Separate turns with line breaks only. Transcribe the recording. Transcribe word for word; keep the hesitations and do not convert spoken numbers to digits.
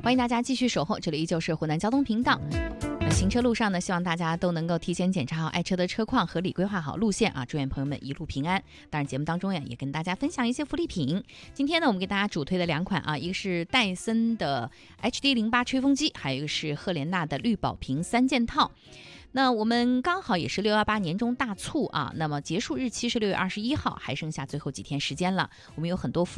欢迎大家继续守候，这里依旧是湖南交通频道。行车路上呢，希望大家都能够提前检查好爱车的车况，合理规划好路线啊！祝愿朋友们一路平安。当然，节目当中呀，也跟大家分享一些福利品。今天呢，我们给大家主推的两款啊，一个是戴森的 H D 零八 吹风机，还有一个是赫莲娜的绿宝瓶三件套。那我们刚好也是六一八年终大促啊，那么结束日期是六月二十一号，还剩下最后几天时间了，我们有很多福